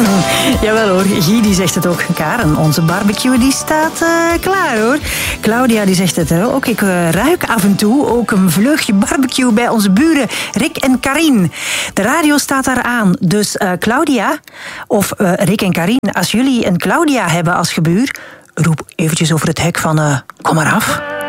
Jawel hoor, Guy die zegt het ook. Karen, onze barbecue die staat klaar hoor. Claudia die zegt het ook. Ik ruik af en toe ook een vleugje barbecue bij onze buren Rick en Karin. De radio staat daar aan. Dus Claudia of Rick en Karin, als jullie een Claudia hebben als gebuur, roep eventjes over het hek van kom maar af.